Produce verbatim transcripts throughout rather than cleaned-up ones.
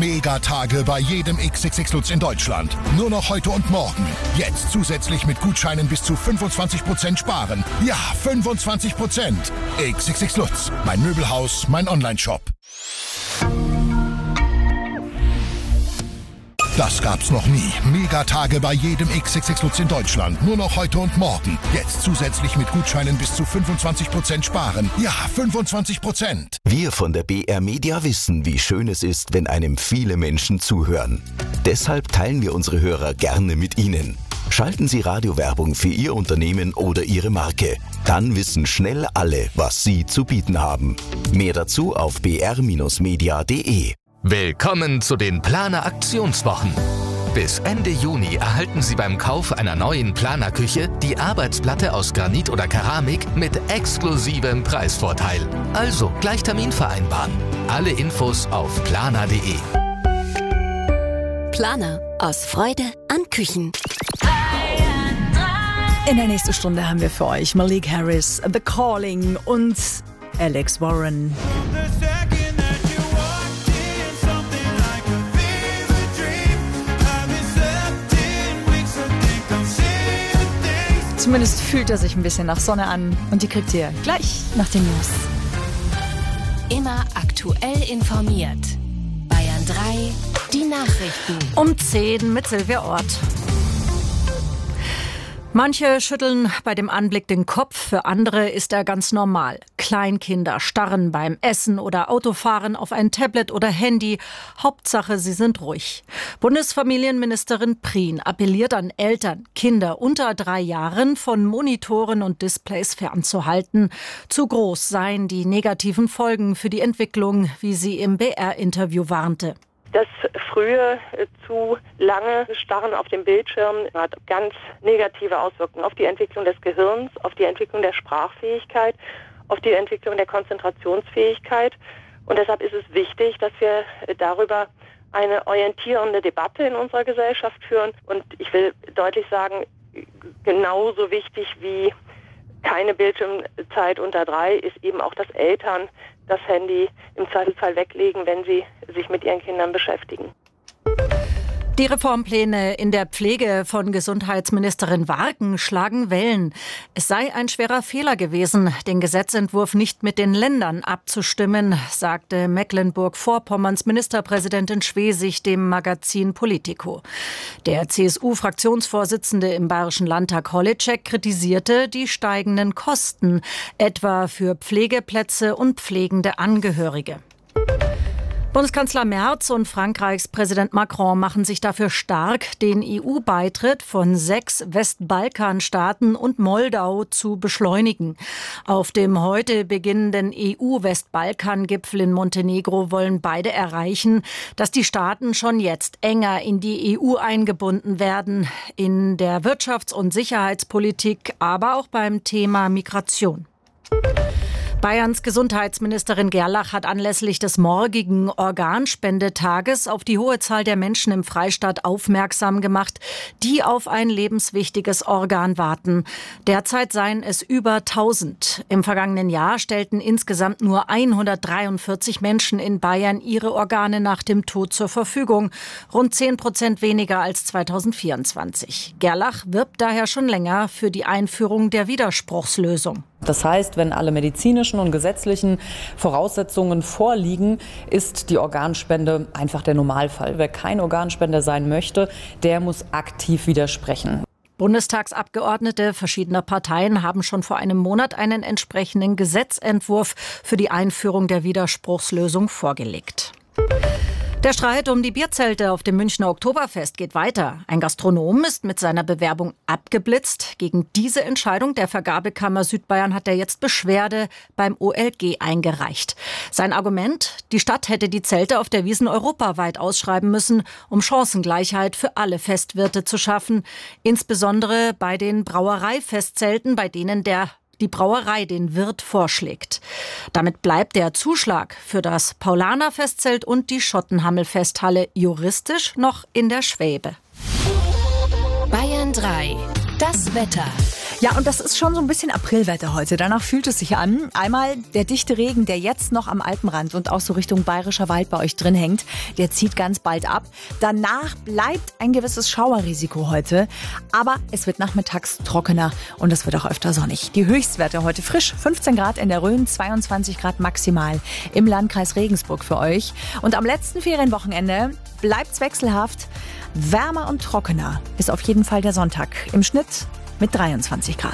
Megatage bei jedem X X X Lutz in Deutschland. Nur noch heute und morgen. Jetzt zusätzlich mit Gutscheinen bis zu fünfundzwanzig Prozent sparen. Ja, fünfundzwanzig Prozent. X X X Lutz. Mein Möbelhaus, mein Onlineshop. Das gab's noch nie. Megatage bei jedem X X X Lutz in Deutschland. Nur noch heute und morgen. Jetzt zusätzlich mit Gutscheinen bis zu fünfundzwanzig Prozent sparen. Ja, fünfundzwanzig Prozent. Wir von der B R Media wissen, wie schön es ist, wenn einem viele Menschen zuhören. Deshalb teilen wir unsere Hörer gerne mit Ihnen. Schalten Sie Radiowerbung für Ihr Unternehmen oder Ihre Marke. Dann wissen schnell alle, was Sie zu bieten haben. Mehr dazu auf b r media punkt d e. Willkommen zu den Planer Aktionswochen. Bis Ende Juni erhalten Sie beim Kauf einer neuen Planerküche die Arbeitsplatte aus Granit oder Keramik mit exklusivem Preisvorteil. Also gleich Termin vereinbaren. Alle Infos auf planer punkt d e. Planer. Aus Freude an Küchen. In der nächsten Stunde haben wir für euch Malik Harris, The Calling und Alex Warren. Zumindest fühlt er sich ein bisschen nach Sonne an. Und die kriegt ihr gleich nach den News. Immer aktuell informiert. Bayern drei, die Nachrichten. Um zehn mit Silvia Ort. Manche schütteln bei dem Anblick den Kopf, für andere ist er ganz normal. Kleinkinder starren beim Essen oder Autofahren auf ein Tablet oder Handy. Hauptsache, sie sind ruhig. Bundesfamilienministerin Prien appelliert an Eltern, Kinder unter drei Jahren von Monitoren und Displays fernzuhalten. Zu groß seien die negativen Folgen für die Entwicklung, wie sie im B R-Interview warnte. Das frühe, zu lange Starren auf dem Bildschirm hat ganz negative Auswirkungen auf die Entwicklung des Gehirns, auf die Entwicklung der Sprachfähigkeit, auf die Entwicklung der Konzentrationsfähigkeit. Und deshalb ist es wichtig, dass wir darüber eine orientierende Debatte in unserer Gesellschaft führen. Und ich will deutlich sagen, genauso wichtig wie keine Bildschirmzeit unter drei ist eben auch, dass Eltern das Handy im Zweifelsfall weglegen, wenn sie sich mit ihren Kindern beschäftigen. Die Reformpläne in der Pflege von Gesundheitsministerin Warken schlagen Wellen. Es sei ein schwerer Fehler gewesen, den Gesetzentwurf nicht mit den Ländern abzustimmen, sagte Mecklenburg-Vorpommerns Ministerpräsidentin Schwesig dem Magazin Politico. Der C S U-Fraktionsvorsitzende im Bayerischen Landtag Holitschek kritisierte die steigenden Kosten, etwa für Pflegeplätze und pflegende Angehörige. Bundeskanzler Merz und Frankreichs Präsident Macron machen sich dafür stark, den E U-Beitritt von sechs Westbalkanstaaten und Moldau zu beschleunigen. Auf dem heute beginnenden E U-Westbalkan-Gipfel in Montenegro wollen beide erreichen, dass die Staaten schon jetzt enger in die E U eingebunden werden, in der Wirtschafts- und Sicherheitspolitik, aber auch beim Thema Migration. Bayerns Gesundheitsministerin Gerlach hat anlässlich des morgigen Organspendetages auf die hohe Zahl der Menschen im Freistaat aufmerksam gemacht, die auf ein lebenswichtiges Organ warten. Derzeit seien es über tausend. Im vergangenen Jahr stellten insgesamt nur hundertdreiundvierzig Menschen in Bayern ihre Organe nach dem Tod zur Verfügung. Rund zehn Prozent weniger als zweitausendvierundzwanzig. Gerlach wirbt daher schon länger für die Einführung der Widerspruchslösung. Das heißt, wenn alle medizinischen und gesetzlichen Voraussetzungen vorliegen, ist die Organspende einfach der Normalfall. Wer kein Organspender sein möchte, der muss aktiv widersprechen. Bundestagsabgeordnete verschiedener Parteien haben schon vor einem Monat einen entsprechenden Gesetzentwurf für die Einführung der Widerspruchslösung vorgelegt. Der Streit um die Bierzelte auf dem Münchner Oktoberfest geht weiter. Ein Gastronom ist mit seiner Bewerbung abgeblitzt. Gegen diese Entscheidung der Vergabekammer Südbayern hat er jetzt Beschwerde beim O L G eingereicht. Sein Argument: Die Stadt hätte die Zelte auf der Wiesn europaweit ausschreiben müssen, um Chancengleichheit für alle Festwirte zu schaffen. Insbesondere bei den Brauereifestzelten, bei denen der die Brauerei den Wirt vorschlägt. Damit bleibt der Zuschlag für das Paulaner-Festzelt und die Schottenhammel-Festhalle juristisch noch in der Schwebe. Bayern drei. Das Wetter. Ja, und das ist schon so ein bisschen Aprilwetter heute. Danach fühlt es sich an. Einmal der dichte Regen, der jetzt noch am Alpenrand und auch so Richtung Bayerischer Wald bei euch drin hängt, der zieht ganz bald ab. Danach bleibt ein gewisses Schauerrisiko heute, aber es wird nachmittags trockener und es wird auch öfter sonnig. Die Höchstwerte heute frisch, fünfzehn Grad in der Rhön, zweiundzwanzig Grad maximal im Landkreis Regensburg für euch. Und am letzten Ferienwochenende bleibt's wechselhaft, wärmer und trockener ist auf jeden Fall der Sonntag. Im Schnitt mit dreiundzwanzig Grad.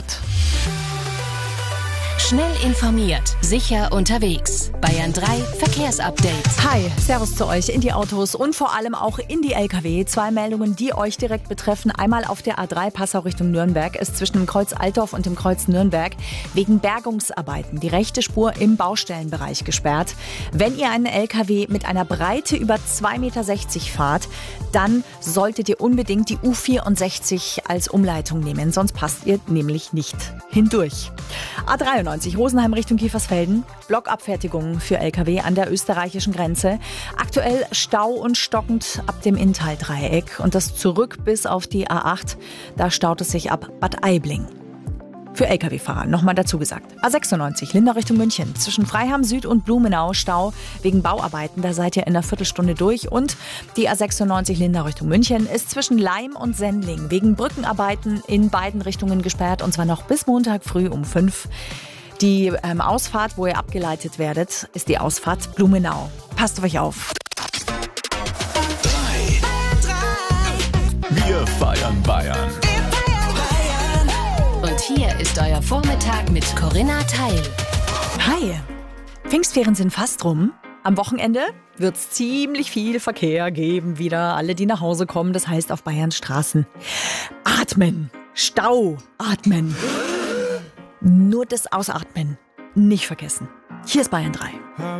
Schnell informiert, sicher unterwegs. Bayern drei Verkehrsupdate. Hi, Servus zu euch in die Autos und vor allem auch in die L K W. Zwei Meldungen, die euch direkt betreffen. Einmal auf der A drei Passau Richtung Nürnberg ist zwischen dem Kreuz Altdorf und dem Kreuz Nürnberg wegen Bergungsarbeiten die rechte Spur im Baustellenbereich gesperrt. Wenn ihr einen L K W mit einer Breite über zwei Meter sechzig fahrt, dann solltet ihr unbedingt die U vierundsechzig als Umleitung nehmen, sonst passt ihr nämlich nicht hindurch. A dreiundneunzig Rosenheim Richtung Kiefersfelden, Blockabfertigungen für L K W an der österreichischen Grenze. Aktuell Stau und stockend ab dem Inntal-Dreieck und das zurück bis auf die A acht, da staut es sich ab Bad Aibling. Für L K W-Fahrer nochmal dazu gesagt. A sechsundneunzig Lindau Richtung München. Zwischen Freiham Süd und Blumenau Stau wegen Bauarbeiten. Da seid ihr in einer Viertelstunde durch. Und die A sechsundneunzig Lindau Richtung München ist zwischen Laim und Sendling wegen Brückenarbeiten in beiden Richtungen gesperrt. Und zwar noch bis Montag früh um fünf. Die ähm, Ausfahrt, wo ihr abgeleitet werdet, ist die Ausfahrt Blumenau. Passt auf euch auf. Wir feiern Bayern. Und hier ist euer Vormittag mit Corinna Teil. Hi, Pfingstferien sind fast rum. Am Wochenende wird es ziemlich viel Verkehr geben, wieder alle, die nach Hause kommen. Das heißt auf Bayerns Straßen. Atmen, Stau, atmen. Nur das Ausatmen nicht vergessen. Hier ist Bayern drei.